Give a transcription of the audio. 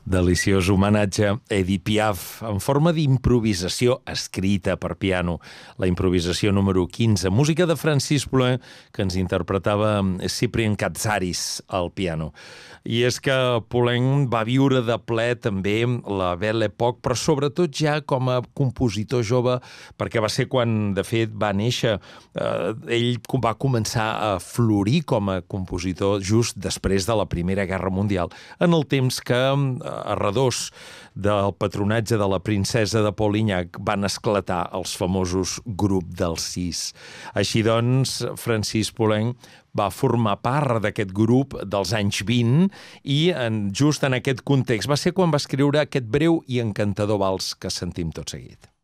Deliciós homenatge a Edith Piaf en forma d'improvisació escrita per piano. La improvisació número 15, música de Francis Poulenc, que ens interpretava Cyprien Katsaris al piano. I és que Poulenc va viure de ple també la Belle Époque, però sobretot ja com a compositor jove, perquè va ser quan, de fet, va néixer. Ell va començar a florir com a compositor just després de la Primera Guerra Mundial, en el temps que a redós del patronatge de la princesa de Polignac van esclatar els famosos grup dels Sis. Així doncs, Francis Poulenc va formar part d'aquest grup dels anys 20 i just en aquest context va ser quan va escriure aquest breu i encantador vals que sentim tot seguit.